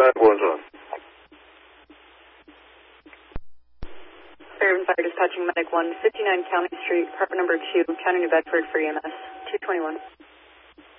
Medic 1's on. Fairhaven Fire dispatching Medic 1, 59 County Street, apartment number 2, County New Bedford for EMS, 221.